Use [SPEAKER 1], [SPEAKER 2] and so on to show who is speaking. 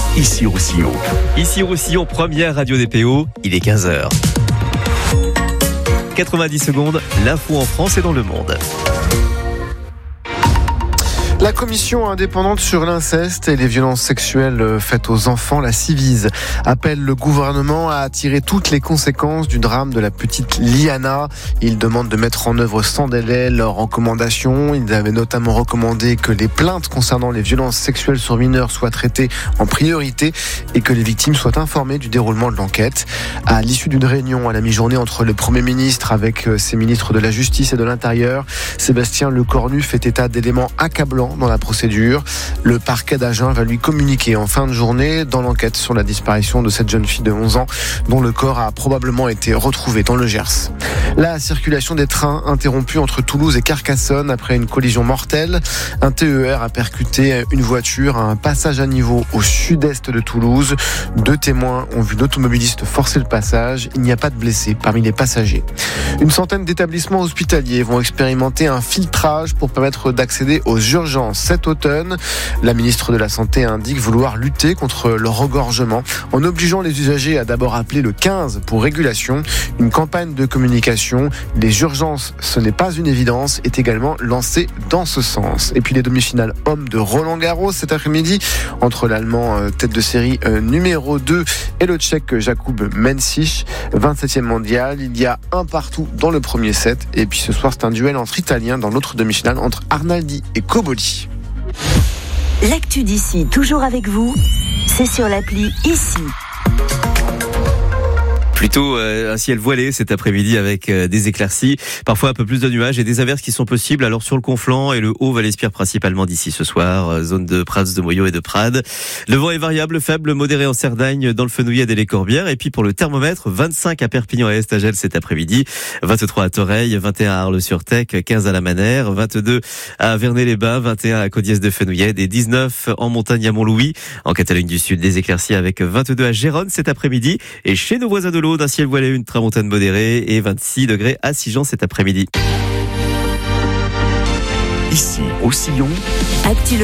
[SPEAKER 1] Ici Roussillon.
[SPEAKER 2] Ici Roussillon, première radio DPO, il est 15h. 90 secondes, l'info en France et dans le monde.
[SPEAKER 3] La commission indépendante sur l'inceste et les violences sexuelles faites aux enfants, la Civise, appelle le gouvernement à tirer toutes les conséquences du drame de la petite Liana. Il demande de mettre en œuvre sans délai leurs recommandations. Il avait notamment recommandé que les plaintes concernant les violences sexuelles sur mineurs soient traitées en priorité et que les victimes soient informées du déroulement de l'enquête. À l'issue d'une réunion à la mi-journée entre le Premier ministre avec ses ministres de la Justice et de l'Intérieur, Sébastien Lecornu fait état d'éléments accablants dans la procédure. Le parquet d'Agen va lui communiquer en fin de journée dans l'enquête sur la disparition de cette jeune fille de 11 ans dont le corps a probablement été retrouvé dans le Gers. La circulation des trains interrompue entre Toulouse et Carcassonne après une collision mortelle. Un TER a percuté une voiture à un passage à niveau au sud-est de Toulouse. 2 témoins ont vu l'automobiliste forcer le passage. Il n'y a pas de blessés parmi les passagers. Une centaine d'établissements hospitaliers vont expérimenter un filtrage pour permettre d'accéder aux urgences cet automne. La ministre de la Santé indique vouloir lutter contre le regorgement en obligeant les usagers à d'abord appeler le 15 pour régulation. Une campagne de communication, les urgences, ce n'est pas une évidence, est également lancée dans ce sens. Et puis les demi-finales hommes de Roland-Garros cet après-midi entre l'Allemand tête de série numéro 2 et le Tchèque Jakub Mensich, 27e mondial. Il y a un partout dans le premier set et puis ce soir c'est un duel entre Italiens dans l'autre demi-finale entre Arnaldi et Cobolli.
[SPEAKER 4] L'actu d'ici, toujours avec vous, c'est sur l'appli Ici.
[SPEAKER 2] Plutôt un ciel voilé cet après-midi avec des éclaircies, parfois un peu plus de nuages et des averses qui sont possibles. Alors sur le Conflent et le Haut-Val-Espire principalement d'ici ce soir, zone de Prats, de Moyaux et de Prades. Le vent est variable, faible, modéré en Cerdagne, dans le Fenouillade et les Corbières. Et puis pour le thermomètre, 25 à Perpignan et Estagel cet après-midi, 23 à Toreil, 21 à Arles-sur-Tech, 15 à la Manère, 22 à Vernet-les-Bains, 21 à Codiès de Fenouillade et 19 en montagne à Montlouis. En Catalogne du Sud, des éclaircies avec 22 à Gérone cet après-midi. Et chez nos voisins de l'eau, d'un ciel voilé, une tramontane modérée et 26 degrés à Sigean cet après-midi.
[SPEAKER 1] Ici Roussillon.